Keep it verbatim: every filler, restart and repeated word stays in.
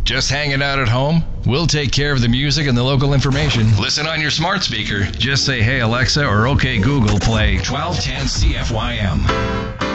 Just hanging out at home? We'll take care of the music and the local information. Listen on your smart speaker. Just say, "Hey Alexa," or "Okay Google, play twelve ten C F Y M."